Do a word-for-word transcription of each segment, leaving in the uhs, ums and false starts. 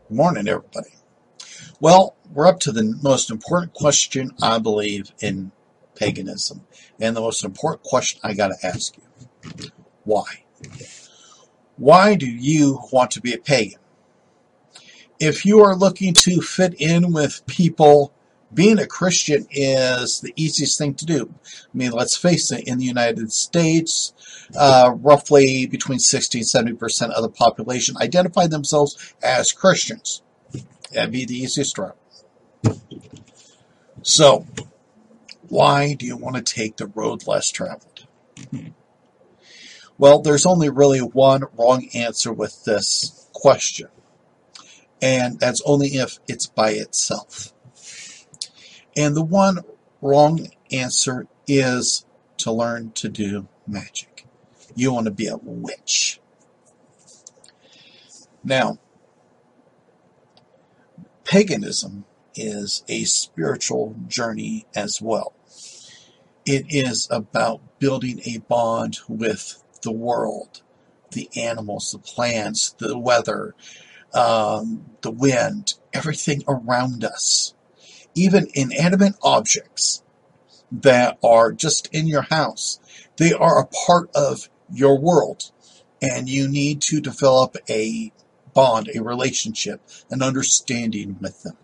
Good morning, everybody. Well, we're up to the most important question, I believe, in paganism. And the most important question I got to ask you. Why? Why do you want to be a pagan? If you are looking to fit in with people, being a Christian is the easiest thing to do. I mean, let's face it, in the United States, uh, roughly between sixty and seventy percent of the population identify themselves as Christians. That'd be the easiest route. So, why do you want to take the road less traveled? Well, there's only really one wrong answer with this question, and that's only if it's by itself. And the one wrong answer is to learn to do magic. You want to be a witch. Now, paganism is a spiritual journey as well. It is about building a bond with the world, the animals, the plants, the weather, um, the wind, everything around us. Even inanimate objects that are just in your house, they are a part of your world, and you need to develop a bond, a relationship, an understanding with them.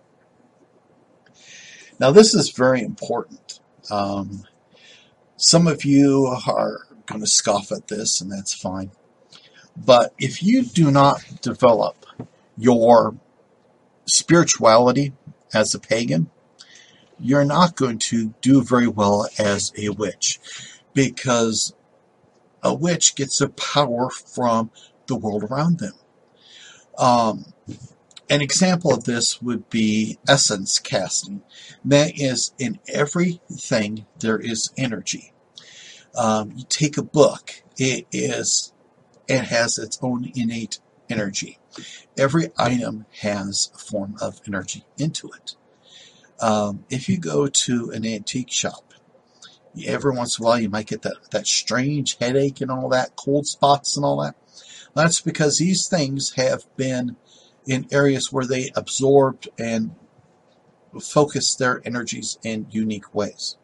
Now, this is very important. Um, some of you are going to scoff at this, and that's fine. But if you do not develop your spirituality as a pagan, you're not going to do very well as a witch, because a witch gets their power from the world around them. Um, an example of this would be essence casting. That is, in everything there is energy. Um, you take a book, it is, it has its own innate energy. Every item has a form of energy into it. Um, if you go to an antique shop, every once in a while you might get that, that strange headache and all that, cold spots and all that. That's because these things have been in areas where they absorbed and focused their energies in unique ways.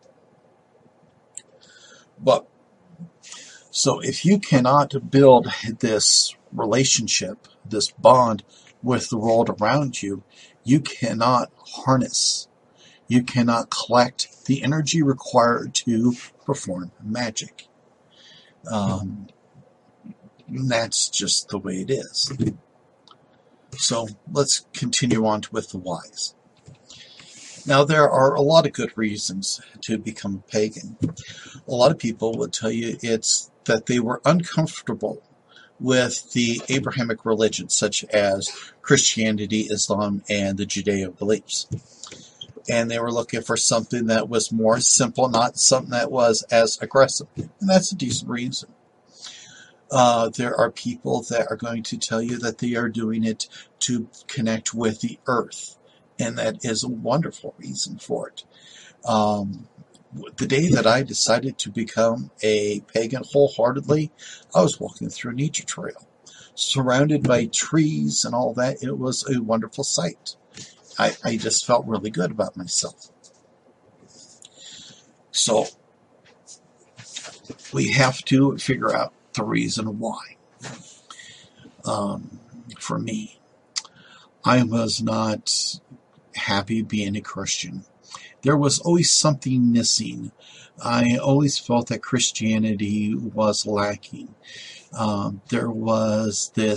But, so if you cannot build this relationship, this bond with the world around you, you cannot harness, you cannot collect the energy required to perform magic. Um, that's just the way it is. So let's continue on with the whys. Now, there are a lot of good reasons to become a pagan. A lot of people would tell you it's that they were uncomfortable with the Abrahamic religions, such as Christianity, Islam, and the Judeo beliefs. And they were looking for something that was more simple, not something that was as aggressive. And that's a decent reason. Uh, there are people that are going to tell you that they are doing it to connect with the earth. And that is a wonderful reason for it. Um, the day that I decided to become a pagan wholeheartedly, I was walking through a nature trail, surrounded by trees and all that. It was a wonderful sight. I, I just felt really good about myself. So, we have to figure out the reason why. Um, for me, I was not happy being a Christian. There was always something missing. I always felt that Christianity was lacking. Um, there was this